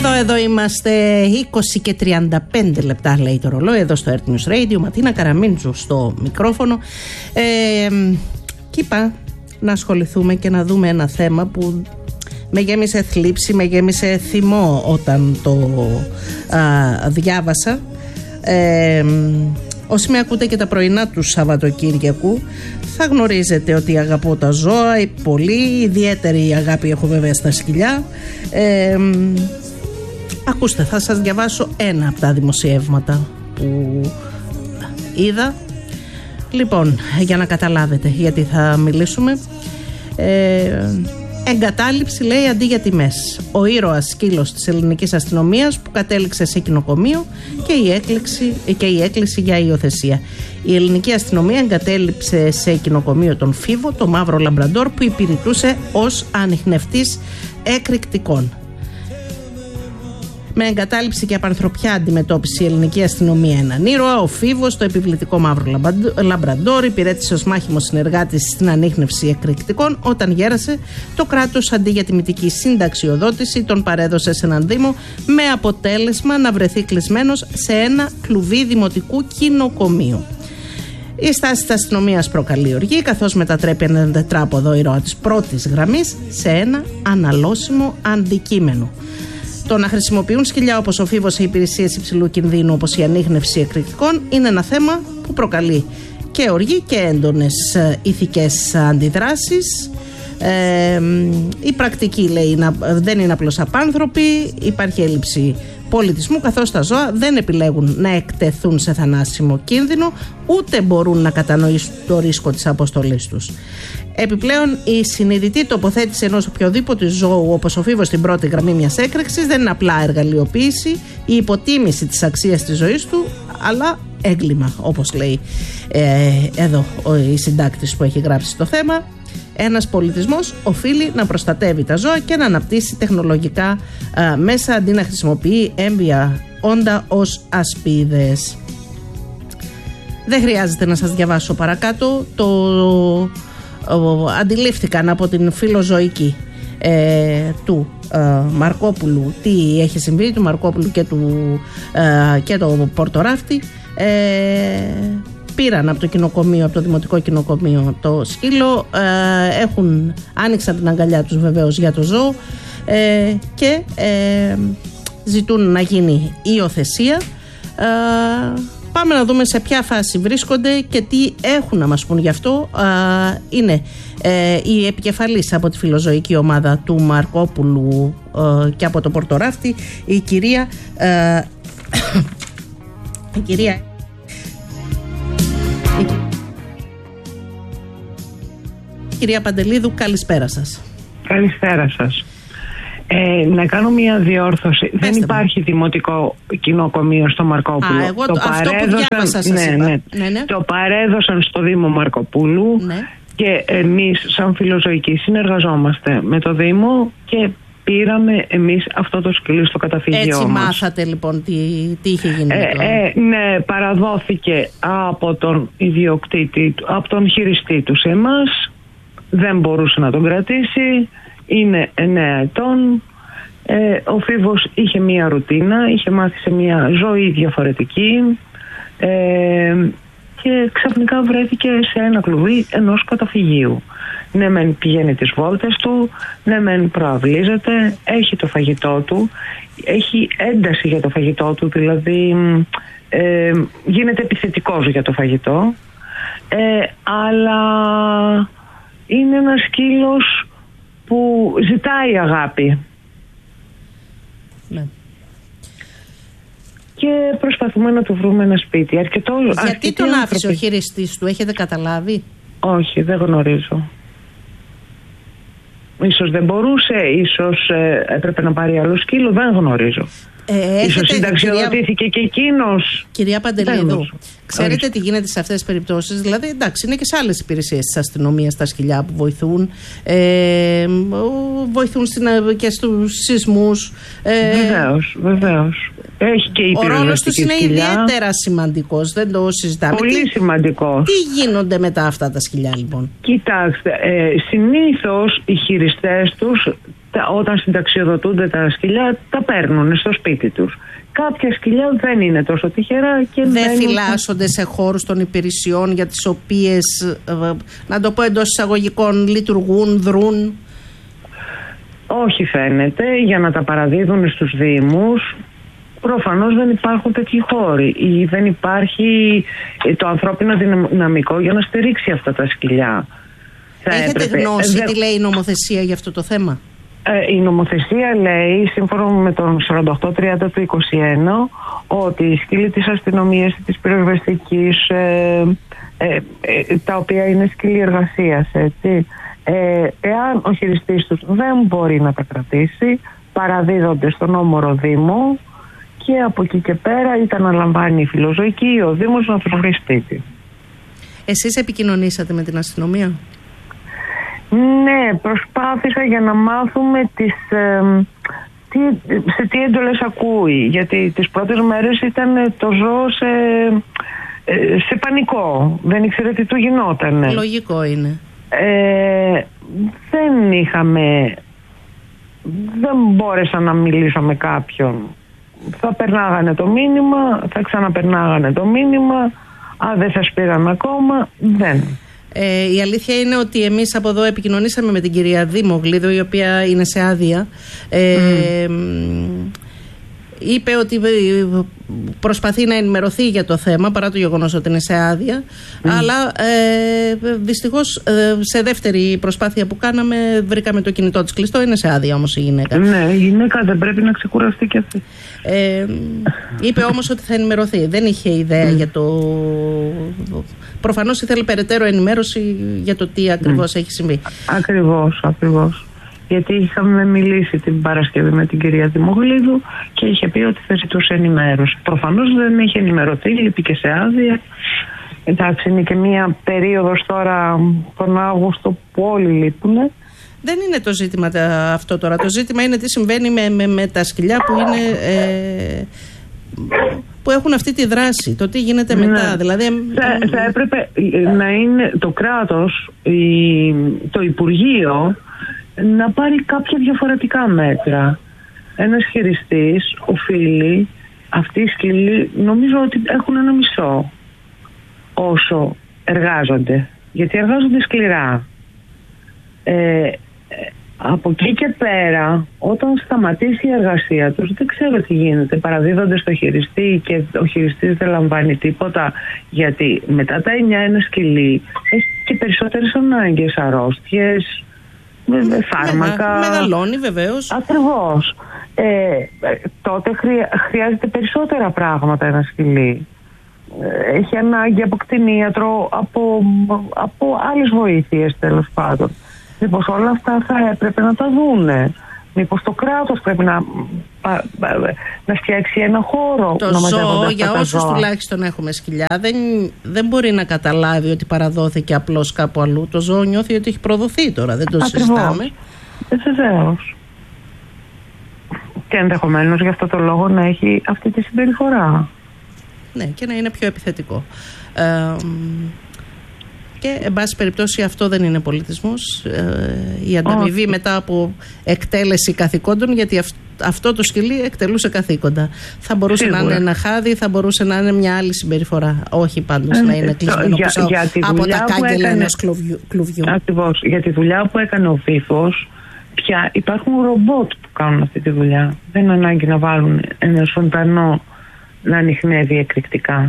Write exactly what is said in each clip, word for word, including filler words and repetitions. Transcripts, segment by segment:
Εδώ, εδώ είμαστε. είκοσι και τριάντα πέντε λεπτά λέει το ρολόι. Εδώ στο Earth News Radio. Ματίνα Καραμίντζου στο μικρόφωνο. Ε, και είπα να ασχοληθούμε και να δούμε ένα θέμα που με γέμισε θλίψη, με γέμισε θυμό όταν το α, διάβασα. Ε, όσοι με ακούτε και τα πρωινά του Σαββατοκύριακου, θα γνωρίζετε ότι αγαπώ τα ζώα πολύ. Ιδιαίτερη αγάπη έχω βέβαια στα σκυλιά. Ε, ακούστε, θα σας διαβάσω ένα από τα δημοσιεύματα που είδα. Λοιπόν, για να καταλάβετε γιατί θα μιλήσουμε. ε, Εγκατάλειψη λέει αντί για τιμές. Ο ήρωας σκύλος της ελληνικής αστυνομίας που κατέληξε σε κοινοκομείο και η έκκληση, και η έκκληση για υιοθεσία. Η ελληνική αστυνομία εγκατέλειψε σε κοινοκομείο τον Φίβο, το μαύρο λαμπραντόρ που υπηρετούσε ως ανιχνευτής εκρηκτικών. Με εγκατάλειψη και απανθρωπιά αντιμετώπιση η ελληνική αστυνομία έναν ήρωα. Ο Φίβος, το επιβλητικό μαύρο λαμπραντόρ, υπηρέτησε ως μάχημος συνεργάτης στην ανίχνευση εκρηκτικών. Όταν γέρασε, το κράτος αντί για τιμητική συνταξιοδότηση τον παρέδωσε σε έναν δήμο, με αποτέλεσμα να βρεθεί κλεισμένος σε ένα κλουβί δημοτικού κοινοκομείου. Η στάση της αστυνομίας προκαλεί οργή, καθώς μετατρέπει έναν τετράποδο ήρωα της πρώτης γραμμής σε ένα αναλώσιμο αντικείμενο. Το να χρησιμοποιούν σκυλιά όπως ο Φίβος σε υπηρεσίες υψηλού κινδύνου, όπως η ανίχνευση εκρηκτικών, είναι ένα θέμα που προκαλεί και οργή και έντονες ηθικές αντιδράσεις. Ε, η πρακτική λέει δεν είναι απλώς απάνθρωποι, υπάρχει έλλειψη πολιτισμού, καθώς τα ζώα δεν επιλέγουν να εκτεθούν σε θανάσιμο κίνδυνο, ούτε μπορούν να κατανοήσουν το ρίσκο της αποστολής τους. Επιπλέον, η συνειδητή τοποθέτηση ενός οποιοδήποτε ζώου όπως ο Φίβος στην πρώτη γραμμή μιας έκρηξης δεν είναι απλά εργαλειοποίηση ή υποτίμηση της αξίας της ζωής του, αλλά έγκλημα, όπως λέει ε, εδώ ο, η συντάκτης που έχει γράψει το θέμα. Ένας πολιτισμός οφείλει να προστατεύει τα ζώα και να αναπτύσσει τεχνολογικά α, μέσα αντί να χρησιμοποιεί έμβια όντα ως ασπίδες. Δεν χρειάζεται να σας διαβάσω παρακάτω. Το ο, αντιλήφθηκαν από την φιλοζωική ε, του ε, Μαρκόπουλου τι έχει συμβεί, του Μαρκόπουλου και του ε, και το Πορτοράφτη. ε, Πήραν από το κοινοκομείο, από το δημοτικό κοινοκομείο το σκύλο, ε, έχουν, άνοιξαν την αγκαλιά τους βεβαίως για το ζώο ε, και ε, ζητούν να γίνει υιοθεσία. Ε, πάμε να δούμε σε ποια φάση βρίσκονται και τι έχουν να μας πούν γι' αυτό. Ε, είναι ε, η επικεφαλής από τη φιλοζωική ομάδα του Μαρκόπουλου ε, και από το Πορτοράφτη, η κυρία ε, η κυρία Κυρία Παντελίδου, καλησπέρα σας. Καλησπέρα σας. Ε, να κάνω μια διόρθωση. Πέστε Δεν υπάρχει μου. δημοτικό κοινοκομείο στο Μαρκόπουλο. Α, εγώ το, το αυτό παρέδωσαν, που διάβασα σας ναι, είπα. Ναι. Ναι, ναι. Το παρέδωσαν στο Δήμο Μαρκοπούλου, ναι. Και εμείς σαν φιλοζωικοί συνεργαζόμαστε με το Δήμο και πήραμε εμείς αυτό το σκυλί στο καταφύγιό μας. Έτσι μάθατε λοιπόν τι, τι είχε γίνει. Ε, ε, ναι, παραδόθηκε από τον ιδιοκτήτη, από τον χειριστή του σε εμάς. Δεν μπορούσε να τον κρατήσει. Είναι εννέα ετών. Ε, ο Φίβος είχε μία ρουτίνα, είχε μάθει σε μία ζωή διαφορετική ε, και ξαφνικά βρέθηκε σε ένα κλουβί ενός καταφυγίου. Ναι μεν πηγαίνει τις βόλτες του, ναι μεν προαυλίζεται, έχει το φαγητό του, έχει ένταση για το φαγητό του, δηλαδή ε, γίνεται επιθετικός για το φαγητό, ε, αλλά είναι ένας σκύλος που ζητάει αγάπη. Ναι. Και προσπαθούμε να του βρούμε ένα σπίτι. Αρκετό, Γιατί τον άφησε ο χειριστής του, έχετε καταλάβει? Όχι, δεν γνωρίζω. Ίσως δεν μπορούσε, ίσως ε, έπρεπε να πάρει άλλο σκύλο, δεν γνωρίζω. Ε, ίσως συνταξιοδοτήθηκε κυρία... και εκείνος. Κυρία Παντελίδου, ξέρετε τι γίνεται σε αυτές τις περιπτώσεις? Δηλαδή, εντάξει, είναι και σε άλλες υπηρεσίες της αστυνομίας τα σκυλιά που βοηθούν. Ε, βοηθούν στην, και στους σεισμούς. Ε, βεβαίως, βεβαίως. Έχει και η Ο ρόλος τους είναι σκυλιά. Ιδιαίτερα σημαντικός, δεν το συζητάμε. Πολύ τι, σημαντικός. Τι γίνονται μετά αυτά τα σκυλιά, λοιπόν? Κοιτάξτε, ε, συνήθως οι χειριστές τους όταν συνταξιοδοτούνται τα σκυλιά τα παίρνουν στο σπίτι τους. Κάποια σκυλιά δεν είναι τόσο τυχερά και δεν μένουν... φυλάσσονται σε χώρους των υπηρεσιών για τις οποίες, να το πω εντός εισαγωγικών, λειτουργούν, δρούν. Όχι φαίνεται, για να τα παραδίδουν στους δήμους. Προφανώς δεν υπάρχουν τέτοιοι χώροι ή δεν υπάρχει το ανθρώπινο δυναμικό για να στηρίξει αυτά τα σκυλιά. Έχετε έπρεπε... γνώση ε, τι λέει η νομοθεσία για αυτό το θέμα? Ε, η νομοθεσία λέει, σύμφωνα με τον σαράντα οκτώ τριάντα του είκοσι ένα, ότι οι σκύλοι της αστυνομίας ή της πυροσβεστικής, ε, ε, ε, τα οποία είναι σκύλοι εργασίας, έτσι, ε, εάν ο χειριστής τους δεν μπορεί να τα κρατήσει, παραδίδονται στον όμορο δήμο και από εκεί και πέρα είτε αναλαμβάνει η φιλοζωική ή ο Δήμος να τους βρει σπίτι. Εσείς επικοινωνήσατε με την αστυνομία? Ναι, προσπάθησα για να μάθουμε τις, ε, τι, σε τι έντολες ακούει. Γιατί τις πρώτες μέρες ήταν το ζώο σε, σε πανικό. Δεν ήξερε τι του γινόταν. Λογικό είναι. Ε, δεν είχαμε... Δεν μπόρεσα να μιλήσω με κάποιον. Θα περνάγανε το μήνυμα, θα ξαναπερνάγανε το μήνυμα. Αν δεν σας πήραν ακόμα, δεν... Ε, η αλήθεια είναι ότι εμείς από εδώ επικοινωνήσαμε με την κυρία Δήμογλίδου, η οποία είναι σε άδεια. Ε, mm. Είπε ότι προσπαθεί να ενημερωθεί για το θέμα, παρά το γεγονός ότι είναι σε άδεια. Mm. Αλλά ε, δυστυχώς ε, σε δεύτερη προσπάθεια που κάναμε βρήκαμε το κινητό της κλειστό. Είναι σε άδεια όμως η γυναίκα. Ναι, η γυναίκα δεν πρέπει να ξεκουραστεί κι αυτή. Ε, είπε όμως ότι θα ενημερωθεί. Δεν είχε ιδέα mm. για το... Προφανώς ήθελε περαιτέρω ενημέρωση για το τι ακριβώς mm. έχει συμβεί. Ακριβώς, ακριβώς. Γιατί είχαμε μιλήσει την Παρασκευή με την κυρία Δημογλίδου και είχε πει ότι θα ζητούσε ενημέρωση. Προφανώς δεν έχει ενημερωθεί, λείπει και σε άδεια. Εντάξει, είναι και μία περίοδος τώρα τον Αύγουστο που όλοι λείπουνε. Δεν είναι το ζήτημα αυτό τώρα. Το ζήτημα είναι τι συμβαίνει με, με, με τα σκυλιά που είναι... Ε, που έχουν αυτή τη δράση, το τι γίνεται ναι. μετά. Δηλαδή, θα, θα έπρεπε να είναι το κράτος, η, το Υπουργείο, να πάρει κάποια διαφορετικά μέτρα. Ένας χειριστής οφείλει, αυτοί οι σκύλοι νομίζω ότι έχουν ένα μισό όσο εργάζονται, γιατί εργάζονται σκληρά. Ε, από εκεί και πέρα, όταν σταματήσει η εργασία τους, δεν ξέρω τι γίνεται. Παραδίδονται στο χειριστή και ο χειριστής δεν λαμβάνει τίποτα, γιατί μετά τα εννιά ένα σκυλί έχει και περισσότερες ανάγκες, αρρώστιες, φάρμακα. Μεγα, μεγαλώνει βεβαίως. Ακριβώς. Ε, τότε χρεια, χρειάζεται περισσότερα πράγματα ένα σκυλί. Ε, έχει ανάγκη από κτηνίατρο, από, από άλλες βοήθειες τέλος πάντων. Μήπως όλα αυτά θα έπρεπε να τα δούνε. Μήπως το κράτος πρέπει να, να φτιάξει ένα χώρο. Το να ζώο, για όσους τουλάχιστον έχουμε σκυλιά, δεν, δεν μπορεί να καταλάβει ότι παραδόθηκε απλώς κάπου αλλού. Το ζώο νιώθει ότι έχει προδοθεί τώρα, δεν το Ακριβώς. συζητάμε. Βεβαίως. Και ενδεχομένως γι' αυτό το λόγο να έχει αυτή τη συμπεριφορά. Ναι, και να είναι πιο επιθετικό. Ε, Και, εν πάση περιπτώσει, αυτό δεν είναι πολιτισμός. Ε, η ανταμοιβή oh. μετά από εκτέλεση καθηκόντων, γιατί αυ, αυτό το σκυλί εκτελούσε καθήκοντα. Θα μπορούσε Σίγουρα. να είναι ένα χάδι, θα μπορούσε να είναι μια άλλη συμπεριφορά. Όχι πάντως ε, να είναι κλεισμένο για, πίσω για από τα κάγκελα ενός κλουβιού. Ακριβώς. Για τη δουλειά που έκανε ο Φίφος, πια υπάρχουν ρομπότ που κάνουν αυτή τη δουλειά. Δεν είναι ανάγκη να βάλουν ένα ζωντανό να ανιχνεύει εκρηκτικά.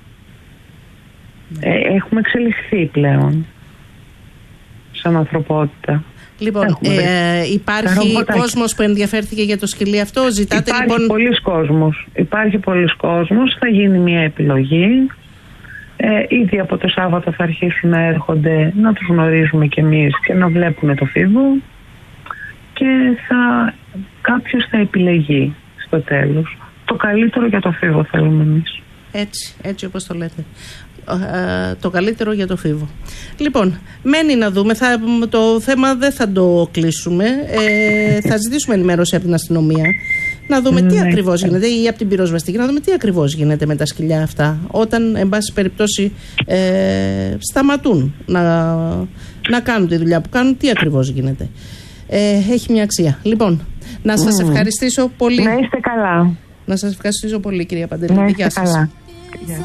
Ε, έχουμε εξελιχθεί πλέον σαν ανθρωπότητα. Λοιπόν, ε, υπάρχει κόσμος που ενδιαφέρθηκε για το σκυλί αυτό. Ζητάτε υπάρχει λοιπόν... πολλής κόσμος. Υπάρχει πολλής κόσμος. Θα γίνει μια επιλογή. Ε, ήδη από το Σάββατο θα αρχίσουν να έρχονται, να τους γνωρίζουμε κι εμείς και να βλέπουμε το φίβο. Και θα, κάποιος θα επιλεγεί στο τέλος. Το καλύτερο για το φίβο θέλουμε εμείς. Έτσι, έτσι όπως το λέτε. Uh, το καλύτερο για το φίβο. Λοιπόν, μένει να δούμε. Θα, το θέμα δεν θα το κλείσουμε. Ε, θα ζητήσουμε ενημέρωση από την αστυνομία να δούμε τι ακριβώς γίνεται, ή από την πυροσβεστική, να δούμε τι ακριβώς γίνεται με τα σκυλιά αυτά, όταν εν πάση περιπτώσει ε, σταματούν να, να κάνουν τη δουλειά που κάνουν, τι ακριβώς γίνεται. ε, έχει μια αξία. Λοιπόν, να σας mm. ευχαριστήσω πολύ. Να είστε καλά. Να σας ευχαριστήσω πολύ, κυρία Παντελίδη. Να είστε καλά.